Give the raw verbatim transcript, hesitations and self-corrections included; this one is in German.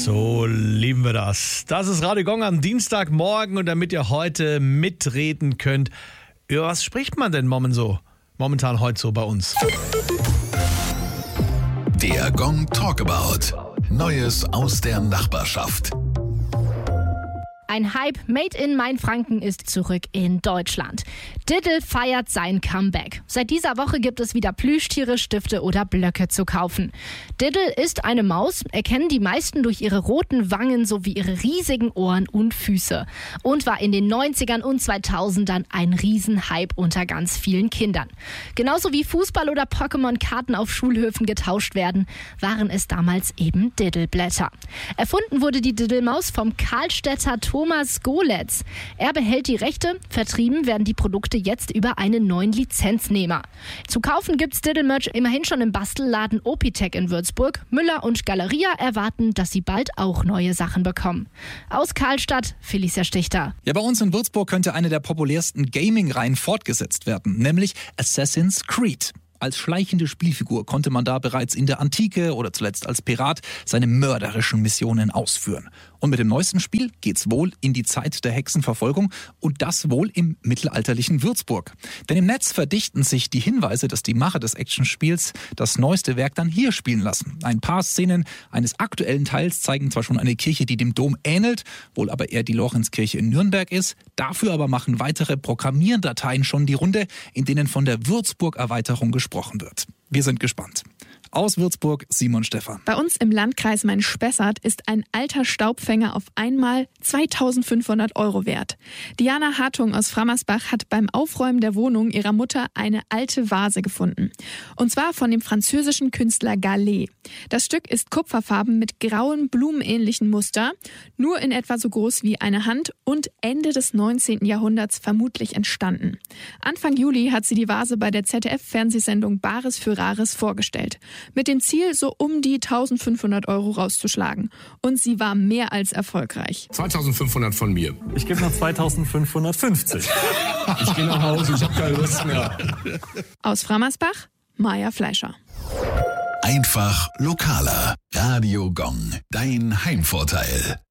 So lieben wir das. Das ist Radio Gong am Dienstagmorgen und damit ihr heute mitreden könnt, über was spricht man denn momentan so, momentan heute so bei uns? Der Gong Talkabout. Neues aus der Nachbarschaft. Ein Hype made in Mainfranken ist zurück in Deutschland. Diddle feiert sein Comeback. Seit dieser Woche gibt es wieder Plüschtiere, Stifte oder Blöcke zu kaufen. Diddle ist eine Maus, erkennen die meisten durch ihre roten Wangen sowie ihre riesigen Ohren und Füße. Und war in den neunzigern und zweitausendern ein Riesenhype unter ganz vielen Kindern. Genauso wie Fußball- oder Pokémon-Karten auf Schulhöfen getauscht werden, waren es damals eben Diddle-Blätter. Erfunden wurde die Diddle-Maus vom Karlstädter Thomas Goletz. Er behält die Rechte, vertrieben werden die Produkte jetzt über einen neuen Lizenznehmer. Zu kaufen gibt's Diddle-Merch immerhin schon im Bastelladen Opitec in Würzburg. Müller und Galeria erwarten, dass sie bald auch neue Sachen bekommen. Aus Karlstadt, Felicia Stichter. Ja, bei uns in Würzburg könnte eine der populärsten Gaming-Reihen fortgesetzt werden, nämlich Assassin's Creed. Als schleichende Spielfigur konnte man da bereits in der Antike oder zuletzt als Pirat seine mörderischen Missionen ausführen. Und mit dem neuesten Spiel geht's wohl in die Zeit der Hexenverfolgung und das wohl im mittelalterlichen Würzburg. Denn im Netz verdichten sich die Hinweise, dass die Macher des Actionspiels das neueste Werk dann hier spielen lassen. Ein paar Szenen eines aktuellen Teils zeigen zwar schon eine Kirche, die dem Dom ähnelt, wohl aber eher die Lorenzkirche in Nürnberg ist. Dafür aber machen weitere Programmierdateien schon die Runde, in denen von der Würzburg-Erweiterung gesprochen wird. Wir sind gespannt. Aus Würzburg, Simon Stephan. Bei uns im Landkreis Main-Spessart ist ein alter Staubfänger auf einmal zweitausendfünfhundert Euro wert. Diana Hartung aus Frammersbach hat beim Aufräumen der Wohnung ihrer Mutter eine alte Vase gefunden. Und zwar von dem französischen Künstler Gallet. Das Stück ist kupferfarben mit grauen, blumenähnlichen Muster, nur in etwa so groß wie eine Hand und Ende des neunzehnten Jahrhunderts vermutlich entstanden. Anfang Juli hat sie die Vase bei der Z D F-Fernsehsendung Bares für Rares vorgestellt. Mit dem Ziel, so um die eintausendfünfhundert Euro rauszuschlagen. Und sie war mehr als erfolgreich. zweitausendfünfhundert von mir. Ich gebe noch zweitausendfünfhundertfünfzig. Ich gehe nach Hause, ich habe keine Lust mehr. Aus Frammersbach, Maja Fleischer. Einfach lokaler. Radio Gong. Dein Heimvorteil.